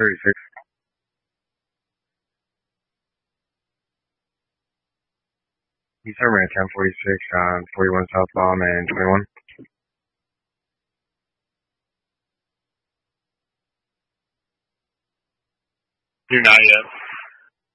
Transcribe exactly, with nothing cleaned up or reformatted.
thirty-six. He's serving at ten forty-six on forty-one southbound and twenty-one. Do not yet.